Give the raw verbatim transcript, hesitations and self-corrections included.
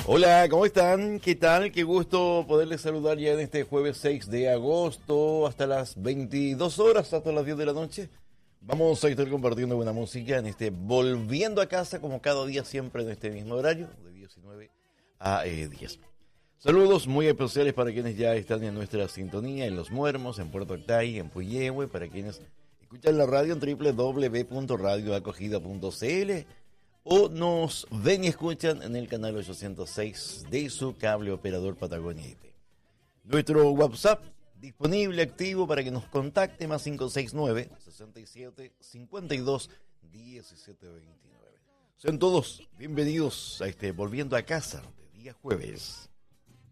Hola, ¿cómo están? ¿Qué tal? Qué gusto poderles saludar ya en este jueves seis de agosto hasta las veintidós horas, hasta las diez de la noche. Vamos a estar compartiendo buena música en este Volviendo a Casa, como cada día siempre en este mismo horario, de diecinueve a diez. Saludos muy especiales para quienes ya están en nuestra sintonía, en Los Muermos, en Puerto Octay, en Puyehue, para quienes escuchan la radio en doble u doble u doble u punto radio acogida punto c l o nos ven y escuchan en el canal ochocientos seis de su cable operador Patagonia I P. Nuestro WhatsApp disponible, activo para que nos contacte, más cinco seis nueve, sesenta y siete, cincuenta y dos, diecisiete veintinueve. Sean todos bienvenidos a este Volviendo a Casa de día jueves.